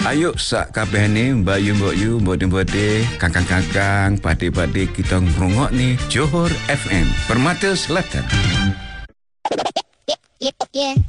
Ayuk sak kabeh ni Bayu mbok yu mbode-mbode kakang-kakang pade-pade kita ngrungok ni Johor FM Permata Selatan.